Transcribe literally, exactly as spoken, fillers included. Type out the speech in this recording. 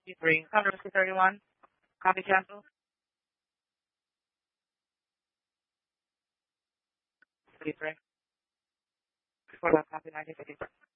three. Cover two thirty-one. Copy cancel. three. Before that, copy ninety fifty.